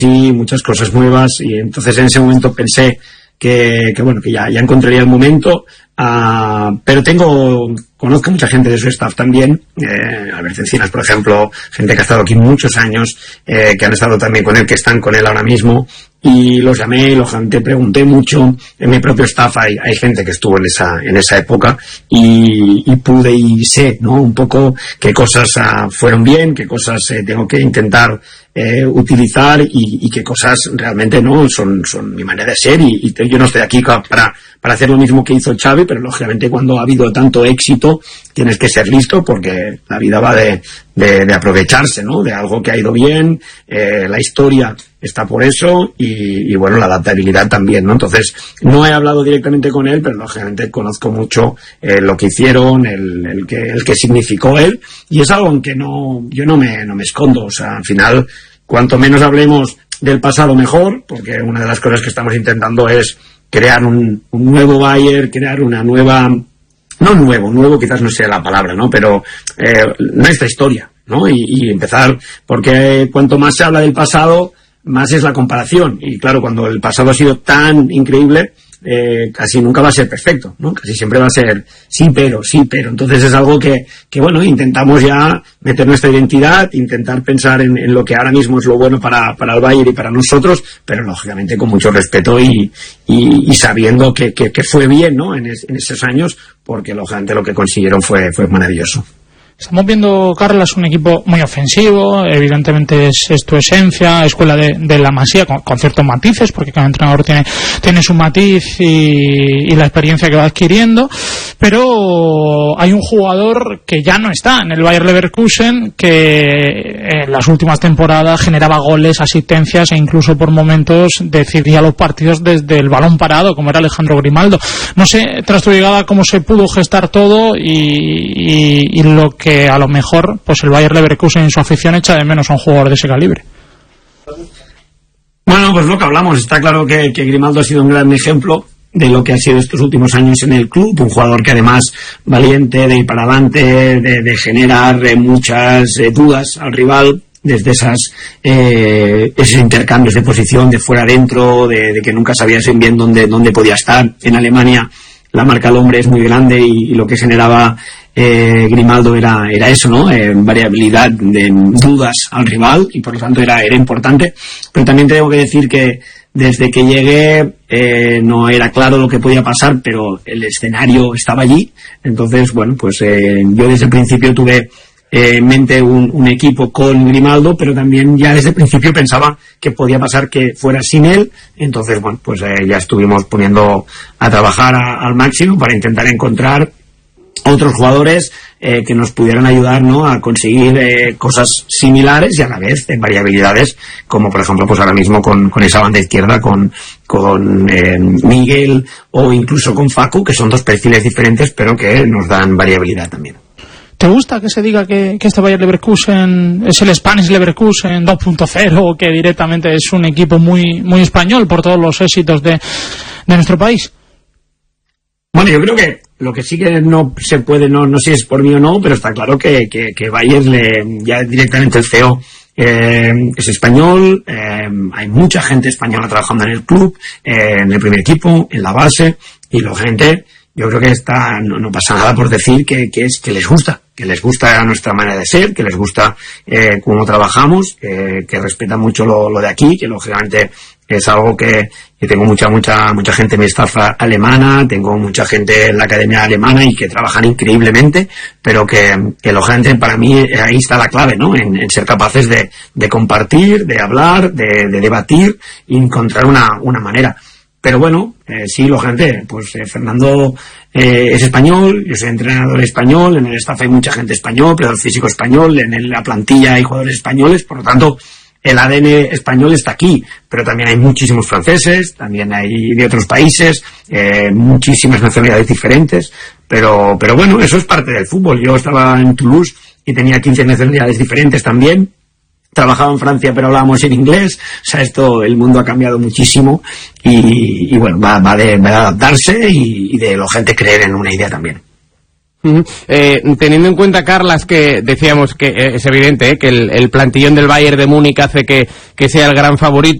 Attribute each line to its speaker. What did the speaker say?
Speaker 1: sí, muchas cosas nuevas, y entonces en ese momento pensé que ya encontraría el momento, pero conozco mucha gente de su staff también, Albert Encinas, por ejemplo, gente que ha estado aquí muchos años, que han estado también con él, que están con él ahora mismo, y los llamé, pregunté mucho. En mi propio staff hay gente que estuvo en esa época, y pude y sé, ¿no?, un poco qué cosas fueron bien, qué cosas tengo que intentar utilizar, y qué cosas realmente no son mi manera de ser, y yo no estoy aquí para hacer lo mismo que hizo Xavi, pero lógicamente cuando ha habido tanto éxito tienes que ser listo, porque la vida va de aprovecharse, ¿no?, de algo que ha ido bien, la historia está por eso, y bueno, la adaptabilidad también, ¿no? Entonces, no he hablado directamente con él, pero lógicamente conozco mucho lo que hicieron, el que significó él, y es algo en que yo no me escondo. O sea, al final, cuanto menos hablemos del pasado, mejor, porque una de las cosas que estamos intentando es crear un nuevo Bayern, crear una nueva, no nuevo quizás no sea la palabra, ¿no?, pero nuestra historia, ¿no? Y empezar, porque cuanto más se habla del pasado, más es la comparación, y claro, cuando el pasado ha sido tan increíble, casi nunca va a ser perfecto, ¿no? Casi siempre va a ser sí pero, entonces es algo que bueno, intentamos ya meter nuestra identidad, intentar pensar en lo que ahora mismo es lo bueno para el Bayern y para nosotros, pero lógicamente con mucho respeto y sabiendo que fue bien, ¿no?, en esos años, porque lógicamente lo que consiguieron fue maravilloso.
Speaker 2: Estamos viendo, Carlos, un equipo muy ofensivo, evidentemente es tu esencia, escuela de la Masía, con ciertos matices, porque cada entrenador tiene su matiz y la experiencia que va adquiriendo, pero hay un jugador que ya no está en el Bayer Leverkusen, que en las últimas temporadas generaba goles, asistencias, e incluso por momentos decidía los partidos desde el balón parado, como era Alejandro Grimaldo. No sé, tras tu llegada, cómo se pudo gestar todo y lo que a lo mejor pues el Bayer Leverkusen en su afición echa de menos a un jugador de ese calibre.
Speaker 1: Bueno, pues lo que hablamos, está claro que Grimaldo ha sido un gran ejemplo de lo que ha sido estos últimos años en el club, un jugador que además valiente, de ir para adelante, de generar muchas dudas al rival, desde esos intercambios de posición, de fuera adentro, de que nunca sabías bien dónde podía estar. En Alemania la marca al hombre es muy grande, y lo que generaba Grimaldo era eso, ¿no? Variabilidad de dudas al rival, y por lo tanto era importante. Pero también tengo que decir que desde que llegué no era claro lo que podía pasar, pero el escenario estaba allí. Entonces, bueno, pues yo desde el principio tuve en mente un equipo con Grimaldo, pero también ya desde el principio pensaba que podía pasar que fuera sin él. Entonces, bueno, pues ya estuvimos poniendo a trabajar al máximo para intentar encontrar otros jugadores que nos pudieran ayudar, ¿no?, a conseguir cosas similares y a la vez en variabilidades, como por ejemplo pues ahora mismo con esa banda izquierda con Miguel, o incluso con Facu, que son dos perfiles diferentes pero que nos dan variabilidad también.
Speaker 2: ¿Te gusta que se diga que este Bayer Leverkusen es el Spanish Leverkusen 2.0, o que directamente es un equipo muy, muy español por todos los éxitos de nuestro país?
Speaker 1: Bueno, yo creo que lo que sí que no se puede, no sé si es por mí o no, pero está claro que Bayer, ya directamente el CEO es español, hay mucha gente española trabajando en el club, en el primer equipo, en la base, y la gente, yo creo que no pasa nada por decir que les gusta nuestra manera de ser, que les gusta cómo trabajamos, que respeta mucho lo de aquí, que lógicamente es algo que tengo mucha gente en mi staff alemana, tengo mucha gente en la academia alemana y que trabajan increíblemente, pero que lógicamente para mí ahí está la clave, ¿no?, en ser capaces de compartir, de hablar, de debatir y encontrar una manera. Pero bueno, sí, lógicamente, pues Fernando es español, yo soy entrenador español, en el staff hay mucha gente español, pero el físico español, en la plantilla hay jugadores españoles, por lo tanto el ADN español está aquí, pero también hay muchísimos franceses, también hay de otros países, muchísimas nacionalidades diferentes, pero bueno, eso es parte del fútbol. Yo estaba en Toulouse y tenía 15 nacionalidades diferentes también. Trabajaba en Francia pero hablábamos en inglés. O sea, el mundo ha cambiado muchísimo y bueno, va de adaptarse y de la gente creer en una idea también.
Speaker 3: Teniendo en cuenta, Carlas, que decíamos que es evidente que el plantillón del Bayern de Múnich hace que sea el gran favorito,